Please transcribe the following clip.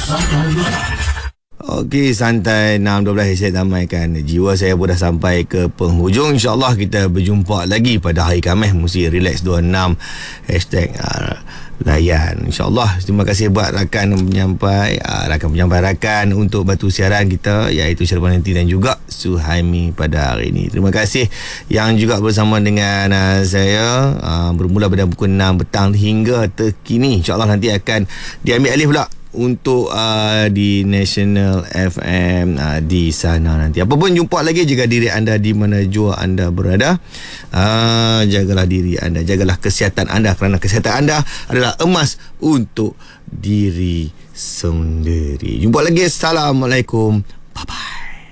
Okey, santai 6.12 saya damaikan jiwa saya pun dah sampai ke penghujung. InsyaAllah kita berjumpa lagi pada hari Khamis. Mesti relax 26 #layan. InsyaAllah. Terima kasih buat rakan penyampai untuk batu siaran kita, iaitu Syarifah Nanti dan juga Suhaimi pada hari ini. Terima kasih yang juga bersama dengan saya bermula pada pukul 6 petang hingga terkini. InsyaAllah nanti akan diambil alih pula untuk di National FM di sana nanti. Apapun, jumpa lagi. Jaga diri anda di mana jua anda berada. Jagalah diri anda, jagalah kesihatan anda, kerana kesihatan anda adalah emas untuk diri sendiri. Jumpa lagi. Assalamualaikum. Bye bye.